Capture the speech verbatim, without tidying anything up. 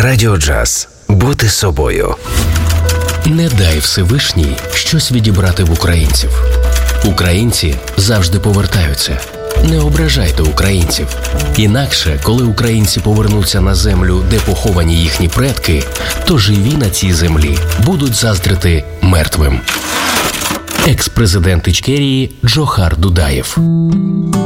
Радіо Джаз. Бути собою. Не дай Всевишній щось відібрати в українців. Українці завжди повертаються. Не ображайте українців. Інакше, коли українці повернуться на землю, де поховані їхні предки, то живі на цій землі будуть заздрити мертвим. Екс-президент Ічкерії Джохар Дудаєв.